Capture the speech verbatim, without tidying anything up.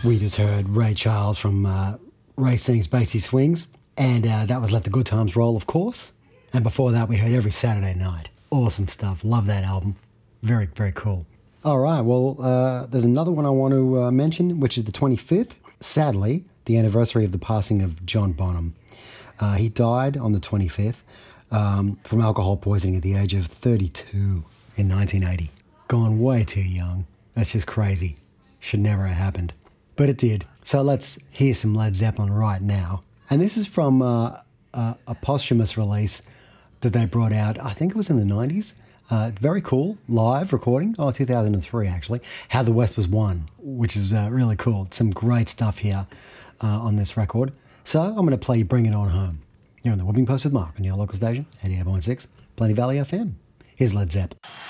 We just heard Ray Charles from uh, Ray Sings Basie Swings, and uh, that was Let the Good Times Roll, of course. And before that, we heard Every Saturday Night. Awesome stuff. Love that album. Very, very cool. All right, well, uh, there's another one I want to uh, mention, which is the twenty-fifth. Sadly, the anniversary of the passing of John Bonham. Uh, he died on the twenty-fifth um, from alcohol poisoning at the age of thirty-two in nineteen eighty. Gone way too young. That's just crazy. Should never have happened. But it did. So let's hear some Led Zeppelin right now. And this is from uh, a, a posthumous release that they brought out, I think it was in the nineties. Uh, very cool, live recording, oh, two thousand three actually, How the West Was Won, which is uh, really cool. Some great stuff here uh, on this record. So I'm going to play Bring It On Home. You're on the Whipping Post with Mark on your local station, eighty-eight point six, Plenty Valley F M. Here's Led Zeppelin.